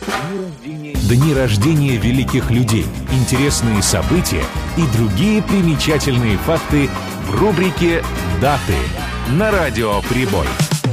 Дни рождения великих людей, интересные события и другие примечательные факты в рубрике «Даты» на Радио Прибой.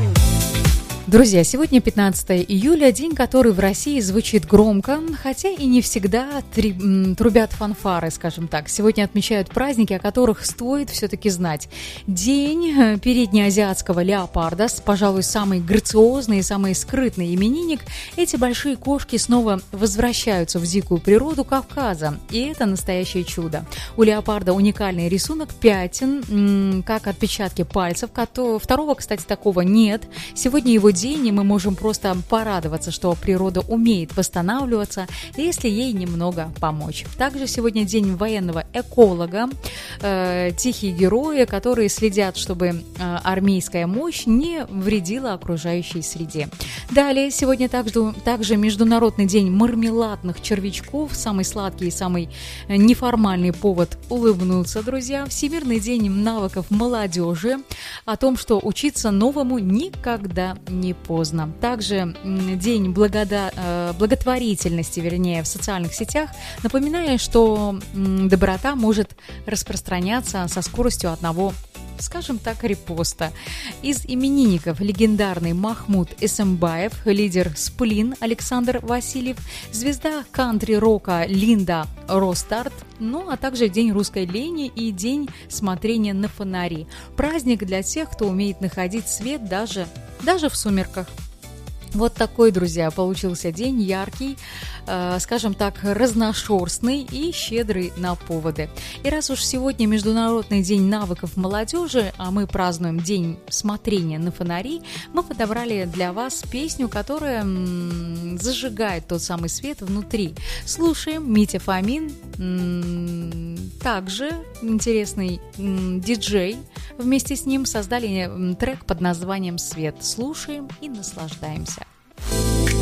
Друзья, сегодня 15 июля, день, который в России звучит громко, хотя и не всегда трубят фанфары, скажем так. Сегодня отмечают праздники, о которых стоит все-таки знать. День переднеазиатского леопарда, пожалуй, самый грациозный и самый скрытный именинник. Эти большие кошки снова возвращаются в дикую природу Кавказа, и это настоящее чудо. У леопарда уникальный рисунок пятен, как отпечатки пальцев, второго, кстати, такого нет. Сегодня его день, и мы можем просто порадоваться, что природа умеет восстанавливаться, если ей немного помочь. Также сегодня день военного эколога, тихие герои, которые следят, чтобы армейская мощь не вредила окружающей среде. Далее, сегодня также Международный день мармеладных червячков, самый сладкий и самый неформальный повод улыбнуться, друзья. Всемирный день навыков молодежи, о том, что учиться новому никогда не поздно. Также день благотворительности, в социальных сетях. Напоминаю, что доброта может распространяться со скоростью одного, скажем так, репоста. Из именинников легендарный Махмуд Эсэмбаев, лидер Сплин Александр Васильев, звезда кантри-рока Линда Ростарт, а также День русской лени и День смотрения на фонари. Праздник для тех, кто умеет находить свет даже в сумерках. Вот такой, друзья, получился день яркий, скажем так, разношерстный и щедрый на поводы. И раз уж сегодня Международный день навыков молодежи, а мы празднуем День смотрения на фонари, мы подобрали для вас песню, которая зажигает тот самый свет внутри. Слушаем Митя Фомин, также интересный диджей. Вместе с ним создали трек под названием «Свет». Слушаем и наслаждаемся.